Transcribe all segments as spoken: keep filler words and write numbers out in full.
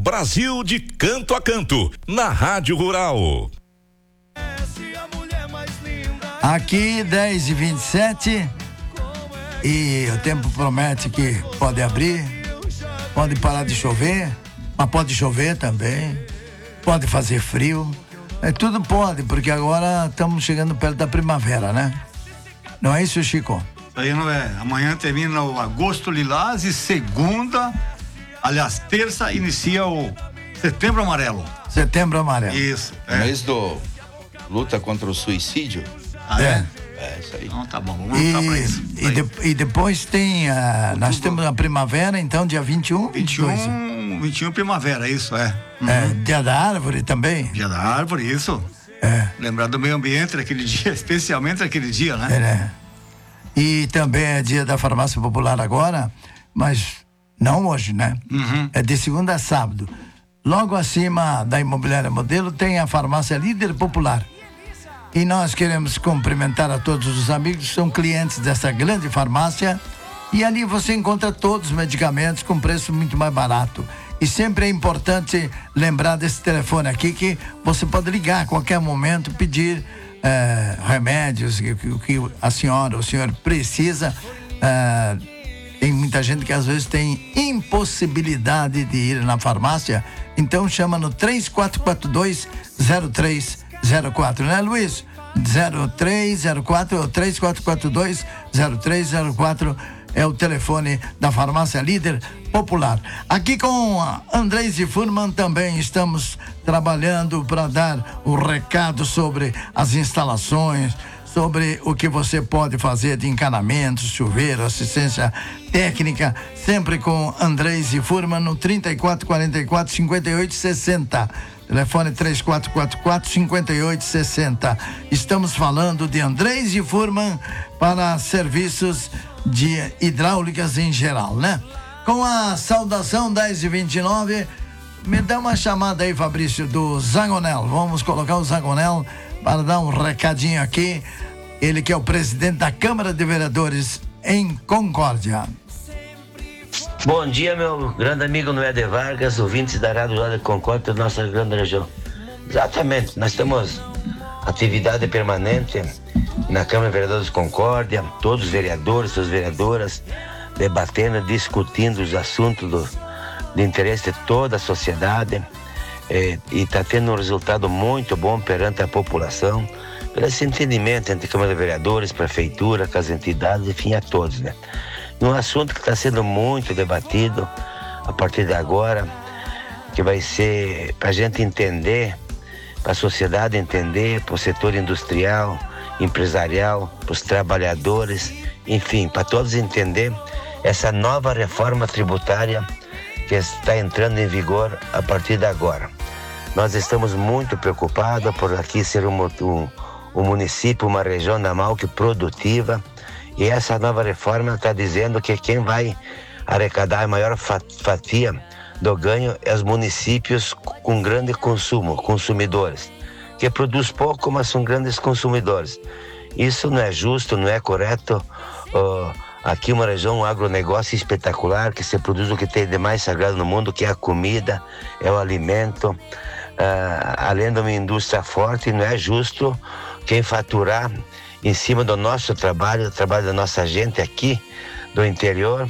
Brasil de canto a canto, na Rádio Rural. Aqui dez e vinte e sete e o tempo promete que pode abrir, pode parar de chover, mas pode chover também, pode fazer frio, é, tudo pode, porque agora estamos chegando perto da primavera, né? Não é isso, Chico? Aí não é, amanhã termina o agosto lilás e segunda, aliás, terça inicia o setembro amarelo. Setembro amarelo. Isso. É. Mês do luta contra o suicídio. Ah, é? É, isso aí. Então tá bom, vamos E, lutar pra isso. e, de, e depois tem, uh, nós temos a primavera, então, dia vinte e um, vinte e dois. vinte e um primavera, isso, é. Uhum. É, dia da árvore também. Dia da árvore, isso. É. Lembrar do meio ambiente naquele dia, especialmente naquele dia, né? É, né? E também é dia da farmácia popular agora, mas não hoje, né? Uhum. É de segunda a sábado. Logo acima da Imobiliária Modelo tem a farmácia Líder Popular. E nós queremos cumprimentar a todos os amigos que são clientes dessa grande farmácia. E ali você encontra todos os medicamentos com preço muito mais barato. E sempre é importante lembrar desse telefone aqui, que você pode ligar a qualquer momento, pedir eh, remédios, o que, que a senhora, o senhor precisa. Eh, tem muita gente que às vezes tem impossibilidade de ir na farmácia, então chama no três quatro quatro dois, zero três zero quatro, né, Luiz? zero três zero quatro ou três quatro quatro dois, zero três zero quatro é o telefone da farmácia Líder Popular. Aqui com a Andreise Furman também estamos trabalhando para dar o recado sobre as instalações, sobre o que você pode fazer de encanamentos, chuveiro, assistência técnica, sempre com Andreise Furman no trinta e quatro, quarenta e quatro, cinquenta e oito, sessenta. Telefone três quatro quatro quatro, cinquenta e oito, sessenta. Estamos falando de Andreise Furman para serviços de hidráulicas em geral, né? Com a saudação dez e vinte e nove, me dá uma chamada aí, Fabrício, do Zangonel. Vamos colocar o Zangonel para dar um recadinho aqui. Ele que é o presidente da Câmara de Vereadores em Concórdia. Bom dia, meu grande amigo Noé de Vargas, ouvintes da Rádio Rural de Concórdia da nossa grande região. Exatamente, nós temos atividade permanente na Câmara de Vereadores de Concórdia, todos os vereadores, suas vereadoras, debatendo, discutindo os assuntos do, de interesse de toda a sociedade, eh, e está tendo um resultado muito bom perante a população, pelo esse entendimento entre Câmara de Vereadores, Prefeitura, com as entidades, enfim, a todos, né? Um assunto que está sendo muito debatido a partir de agora, que vai ser para a gente entender, para a sociedade entender, para o setor industrial, empresarial, para os trabalhadores, enfim, para todos entender essa nova reforma tributária que está entrando em vigor a partir de agora. Nós estamos muito preocupados por aqui ser um, um, um município, uma região da Malc produtiva. E essa nova reforma está dizendo que quem vai arrecadar a maior fatia do ganho é os municípios com grande consumo, consumidores, que produz pouco, mas são grandes consumidores. Isso não é justo, não é correto. Uh, aqui uma região, um agronegócio espetacular, que se produz o que tem de mais sagrado no mundo, que é a comida, é o alimento, uh, além de uma indústria forte. Não é justo quem faturar em cima do nosso trabalho, do trabalho da nossa gente aqui do interior,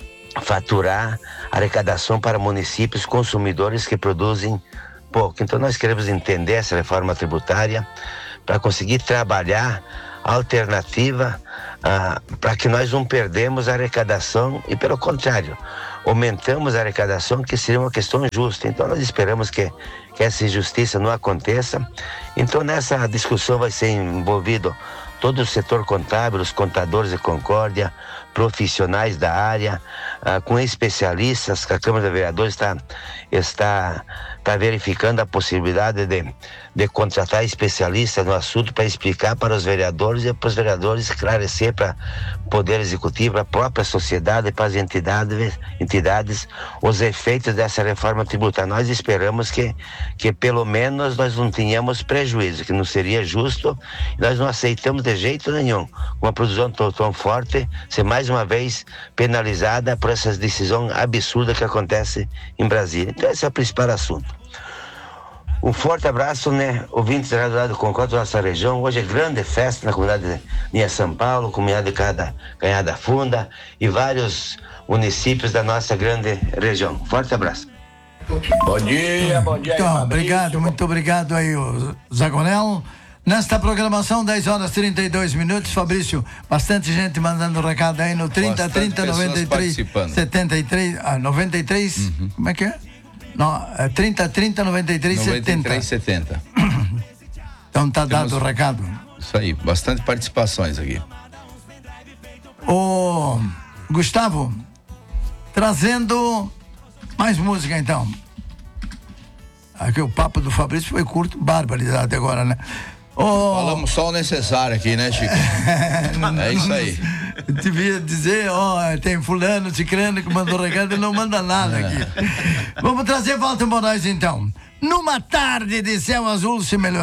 faturar arrecadação para municípios consumidores que produzem pouco. Então nós queremos entender essa reforma tributária para conseguir trabalhar a alternativa ah, para que nós não perdemos a arrecadação e, pelo contrário, aumentamos a arrecadação, que seria uma questão justa. Então nós esperamos que, que essa injustiça não aconteça. Então nessa discussão vai ser envolvido todo o setor contábil, os contadores de Concórdia, profissionais da área, ah, com especialistas, que a Câmara de Vereadores está, está, está verificando a possibilidade de, de contratar especialistas no assunto para explicar para os vereadores e para os vereadores esclarecer para o Poder Executivo, para a própria sociedade, para as entidades, entidades, os efeitos dessa reforma tributária. Nós esperamos que, que pelo menos nós não tenhamos prejuízo, que não seria justo, nós não aceitamos de jeito nenhum uma produção tão, tão forte ser mais mais uma vez penalizada por essas decisões absurdas que acontecem em Brasília. Então esse é o principal assunto. Um forte abraço, né, ouvintes da Rádio Lado Concórdia da nossa região. Hoje é grande festa na comunidade de São Paulo, comunidade de Canhada Funda e vários municípios da nossa grande região. Forte abraço. Bom dia, bom dia. Então, aí, obrigado, muito obrigado aí, o Zagonel. Nesta programação, dez horas e trinta e dois minutos, Fabrício, bastante gente mandando recado aí no trinta, trinta, noventa e três, setenta e três, ah, noventa e três, uhum. Como é que é? Não, é trinta, trinta, noventa e três, setenta. noventa e três, setenta. Então tá Temos, dado o recado. Isso aí, bastante participações aqui. Ô, Gustavo, trazendo mais música então. Aqui o papo do Fabrício foi curto, barbaridade agora, né? Oh, falamos só o necessário aqui, né, Chico? É isso aí. Eu devia dizer, ó, oh, tem fulano, ciclano que mandou recado e não manda nada aqui. Vamos trazer Walter Moraes então. Numa tarde de céu azul se melhorou.